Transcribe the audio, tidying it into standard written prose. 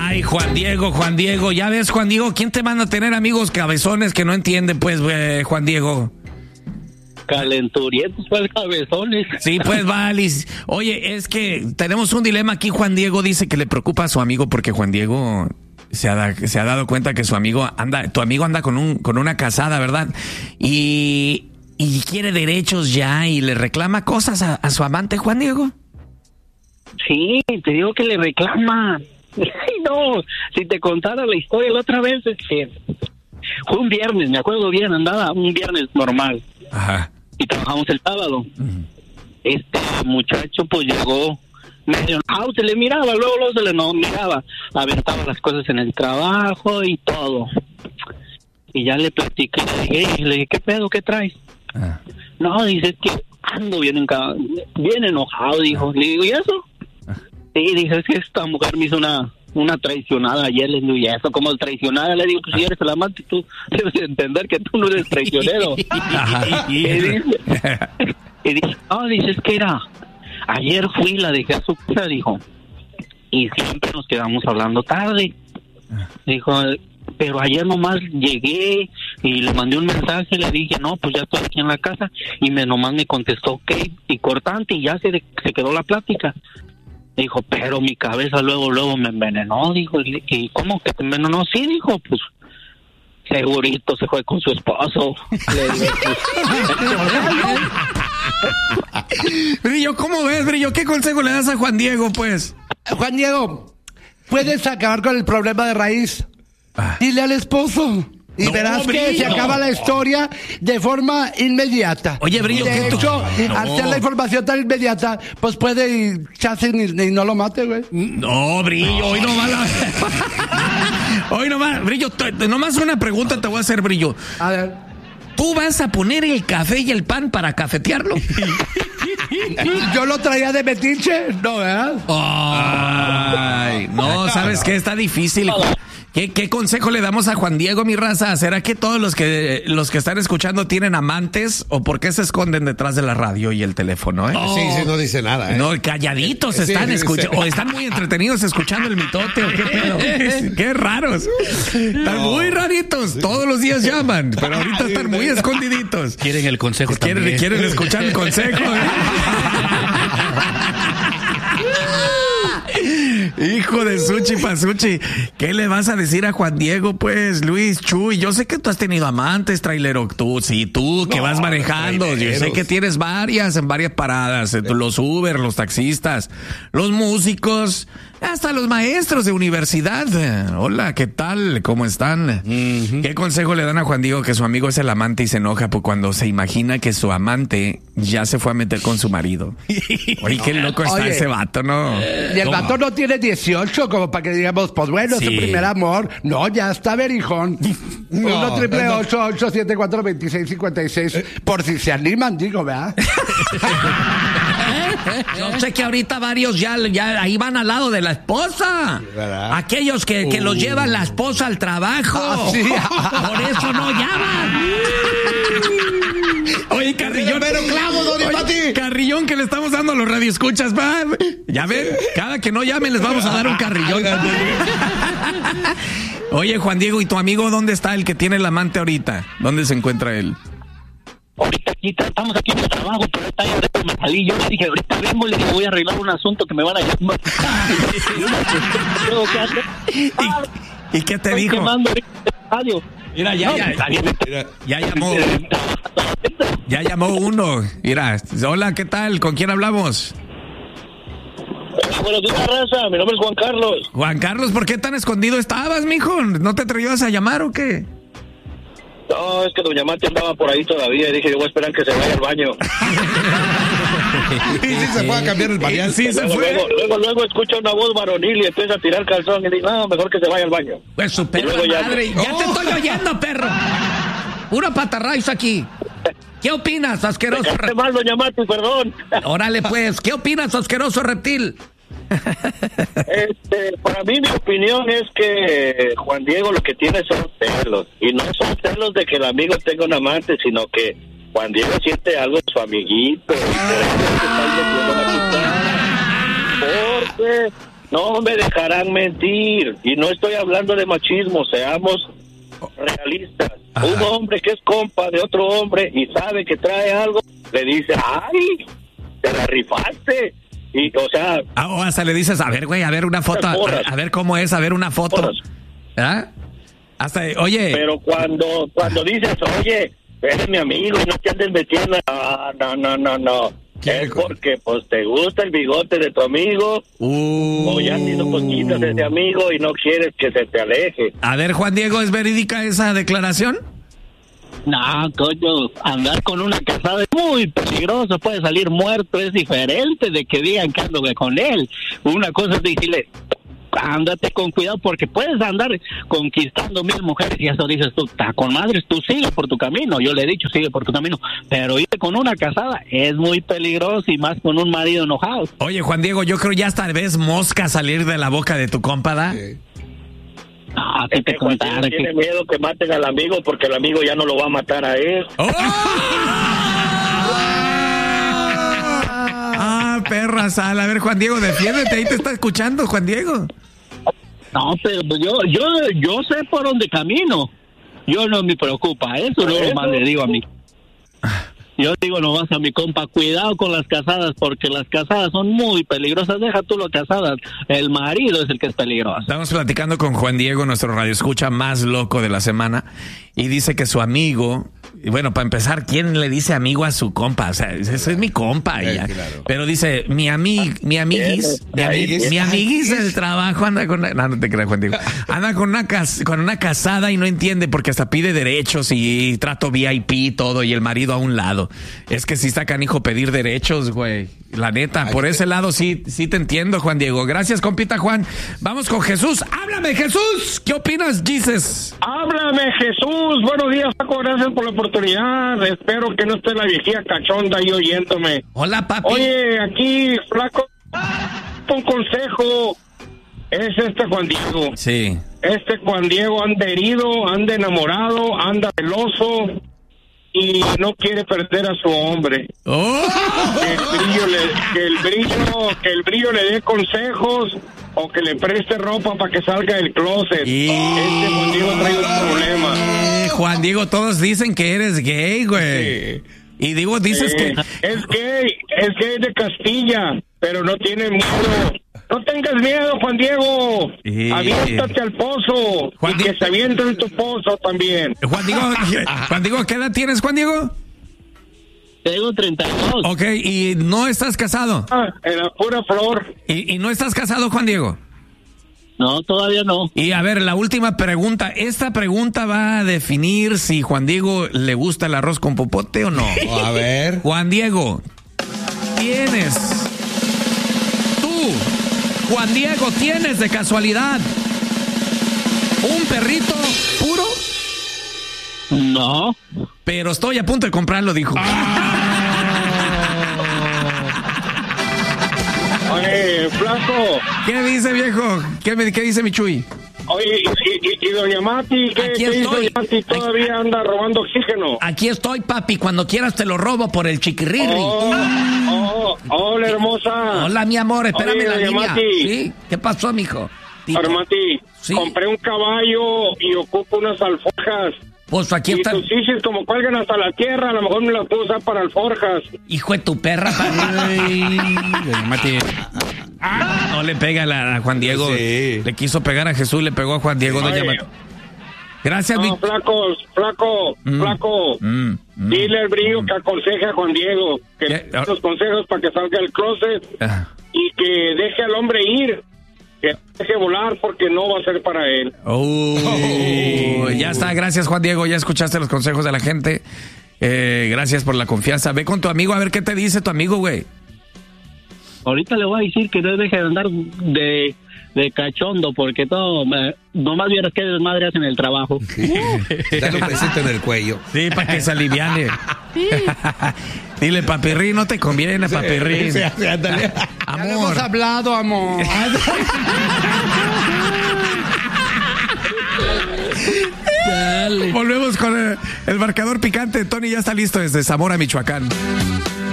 Ay, Juan Diego, ya ves, Juan Diego, ¿quién te manda a tener amigos cabezones que no entienden, pues, Juan Diego? Calenturientos, pues, cabezones. Sí, pues, Valis. Oye, es que tenemos un dilema aquí. Juan Diego dice que le preocupa a su amigo porque Juan Diego se ha dado cuenta que tu amigo anda con una casada, ¿verdad? Y quiere derechos ya y le reclama cosas a su amante, Juan Diego. Sí, te digo que le reclama. No, si te contara la historia la otra vez, fue un viernes, me acuerdo bien, andaba un viernes normal. Ajá. Y trabajamos el sábado. Este muchacho pues llegó medio enojado, se le miraba, luego se le no miraba, aventaba las cosas en el trabajo y todo. Y ya le platiqué, le dije, ¿qué pedo, qué traes? No, dice, es que ando bien enojado, dijo. Le digo, ¿y eso? Sí, dije, es que esta mujer me hizo una traicionada ayer. Le digo, ¿y eso cómo traicionada? Le digo, pues si eres el amante, tú debes entender que tú no eres traicionero. Y dice, no, dice, es que ayer fui, la dejé a su casa, dijo, y siempre nos quedamos hablando tarde. Dijo, pero ayer nomás llegué y le mandé un mensaje, le dije, no, pues ya estoy aquí en la casa, y nomás me contestó, ok, y cortante, y ya se quedó la plática. Dijo, pero mi cabeza luego me envenenó, dijo. ¿Y cómo que te envenenó? Sí, dijo, pues segurito se fue con su esposo. Le digo, pues, Brillo, ¿cómo ves, Brillo? ¿Qué consejo le das a Juan Diego, pues? Juan Diego, ¿puedes acabar con el problema de raíz? Dile al esposo. Y no, verás Brillo, que se acaba la historia de forma inmediata. Oye, Brillo, de hecho, al ser la información tan inmediata, pues puede echarse y no lo mate, güey. No, Brillo, hoy nomás hoy nomás, Brillo, nomás una pregunta te voy a hacer, Brillo. A ver. ¿Tú vas a poner el café y el pan para cafetearlo? ¿Yo lo traía de metiche? No, ¿verdad? Ay, no, ¿sabes qué? Está difícil. ¿Qué consejo le damos a Juan Diego, mi raza? ¿Será que todos los que están escuchando tienen amantes? ¿O por qué se esconden detrás de la radio y el teléfono? Sí, no dice nada. No, calladitos están escuchando. O están muy entretenidos escuchando el mitote. ¿O qué pedo? Qué raros. Están muy raritos. Todos los días llaman, pero ahorita están muy escondiditos. Quieren el consejo también. Quieren escuchar el consejo. Hijo de Suchi Pasuchi, ¿qué le vas a decir a Juan Diego, pues, Luis, Chuy? Yo sé que tú has tenido amantes, trailero, tú que vas manejando, traileros. Yo sé que tienes en varias paradas, los Uber, los taxistas, los músicos, hasta los maestros de universidad. Hola, ¿qué tal? ¿Cómo están? ¿Qué consejo le dan a Juan Diego que su amigo es el amante y se enoja cuando se imagina que su amante ya se fue a meter con su marido? Oye, qué loco está ese vato, ¿no? Y el vato no tiene 18 como para que digamos, pues bueno, sí. Su primer amor. No, ya está berijón. 1-888-874-2656 por si se animan, digo, ¿verdad? Yo sé que ahorita varios ya ahí van al lado de la esposa. ¿Verdad? Aquellos que los llevan la esposa al trabajo. Sí. Por eso no llaman. Oye, Carrillón. Pero clavo, Pati. Carrillón que le estamos dando a los radioescuchas, va. Ya ven, cada que no llamen les vamos a dar un carrillón. Oye, Juan Diego, ¿y tu amigo dónde está, el que tiene el amante ahorita? ¿Dónde se encuentra él? Ahorita estamos aquí en el trabajo, pero está ahí adentro, me salí. Yo le dije, ahorita vengo, le dije, voy a arreglar un asunto que me van a llamar. ¿Y qué te dijo? Mira, ya llamó uno. Mira, hola, ¿qué tal? ¿Con quién hablamos? Buenos días, raza. Mi nombre es Juan Carlos. Juan Carlos, ¿por qué tan escondido estabas, mijo? ¿No te atrevías a llamar o qué? No, es que doña Mati andaba por ahí todavía y dije, yo voy a esperar que se vaya al baño. Y si se fue a cambiar el variante. Sí, se fue. Luego escucha una voz varonil y empieza a tirar calzón y dice, no, mejor que se vaya al baño. Pues su perra madre, ya te estoy oyendo, perro. Puro patarraiz aquí. ¿Qué opinas, asqueroso reptil? Mal, doña Mati, perdón. Órale, pues, ¿qué opinas, asqueroso reptil? Para mí, mi opinión es que Juan Diego lo que tiene son celos. Y no son celos de que el amigo tenga un amante, sino que Juan Diego siente algo de su amiguito. Porque no me dejarán mentir. Y no estoy hablando de machismo, seamos realistas. Ajá. Un hombre que es compa de otro hombre y sabe que trae algo, le dice, ¡ay! Te la rifaste. Y, o sea... O hasta le dices, a ver, güey, a ver una foto, a ver cómo es, a ver una foto. ¿Ah? Hasta, oye... Pero cuando dices, oye, eres mi amigo y no te andes metiendo... No. Es porque, pues, te gusta el bigote de tu amigo o ya tienes poquitas de ese amigo y no quieres que se te aleje. A ver, Juan Diego, ¿es verídica esa declaración? No, coño, andar con una casada es muy peligroso, puede salir muerto, es diferente de que digan que ando con él. Una cosa es decirle, ándate con cuidado porque puedes andar conquistando 1000 mujeres y eso dices tú, está con madres, tú sigue por tu camino. Yo le he dicho, sigue por tu camino, pero irte con una casada es muy peligroso y más con un marido enojado. Oye, Juan Diego, yo creo ya hasta ves mosca salir de la boca de tu compa, ¿da? Sí. No, que te contara que... Tiene miedo que maten al amigo porque el amigo ya no lo va a matar a él. ¡Oh! Perra sal. A ver, Juan Diego, defiéndete, ahí te está escuchando, Juan Diego. No, pero pues yo sé por dónde camino. Yo no me preocupa, eso no lo más le digo a mí. Yo digo nomás a mi compa, cuidado con las casadas, porque las casadas son muy peligrosas. Deja tú las casadas, el marido es el que es peligroso. Estamos platicando con Juan Diego, nuestro radioescucha más loco de la semana, y dice que su amigo, y bueno, para empezar, ¿quién le dice amigo a su compa? O sea, ese es mi compa, ya. Claro. Pero dice, mi amiguis del trabajo anda con una, no te creas, Juan Diego, anda con una casada y no entiende porque hasta pide derechos y trato VIP y todo, y el marido a un lado. Es que sí está canijo pedir derechos, güey. La neta, por ese lado sí te entiendo, Juan Diego. Gracias, compita Juan. Vamos con Jesús. ¡Háblame, Jesús! ¿Qué opinas, Jesus? ¡Háblame, Jesús! Buenos días, Paco. Gracias por la oportunidad. Espero que no esté la viejita cachonda ahí oyéndome. Hola, papi. Oye, aquí, flaco, un consejo. Es Juan Diego. Sí. Juan Diego anda herido, anda enamorado, anda celoso y no quiere perder a su hombre. Oh. Que el brillo le dé consejos o que le preste ropa para que salga del closet. Juan Diego trae un problema. Juan Diego, todos dicen que eres gay, güey. Sí. Y digo, dices que... Es gay de Castilla, pero no tiene miedo. No tengas miedo, Juan Diego. Aviéntate al pozo. Y que se aviente en tu pozo también. Juan Diego, ¿qué edad tienes, Juan Diego? Tengo 32. Ok, ¿y no estás casado? En la pura flor. ¿Y no estás casado, Juan Diego? No, todavía no. Y a ver, la última pregunta. Esta pregunta va a definir si Juan Diego le gusta el arroz con popote o no. A ver. Juan Diego, Juan Diego, ¿tienes de casualidad un perrito puro? No. Pero estoy a punto de comprarlo, dijo. Oye, flaco. ¿Qué dice, viejo? ¿Qué dice mi Chuy? Oye, y doña Mati, ¿qué dice doña Mati? ¿Todavía anda robando oxígeno? Aquí estoy, papi. Cuando quieras te lo robo por el chiquirrirri. Hola, hermosa. Hola, mi amor. Espérame. Oye, la línea. Mati. ¿Sí? ¿Qué pasó, mijo? Doña Mati, sí. Compré un caballo y ocupo unas alforjas. Pues aquí está. Y tus hijos como cuelgan hasta la tierra, a lo mejor me las puedo usar para alforjas. Hijo de tu perra, Mati. No le pega a Juan Diego. Sí. Le quiso pegar a Jesús, le pegó a Juan Diego. Doña Mati. Gracias, no, flaco. Dile al brillo que aconseje a Juan Diego, que dé los consejos para que salga del closet y que deje al hombre ir. Que deje volar porque no va a ser para él. Ya está, gracias Juan Diego, ya escuchaste los consejos de la gente. Gracias por la confianza. Ve con tu amigo a ver qué te dice tu amigo, güey. Ahorita le voy a decir que no deje de andar de cachondo porque todo, nomás vieras que desmadre hacen el trabajo. Dale un besito en el cuello. Sí, para que se aliviane. Sí. Dile, papirrín, no te conviene, papirrín. Sí, amor. Ya hemos hablado, amor. Volvemos con el marcador picante. Tony ya está listo desde Zamora, Michoacán.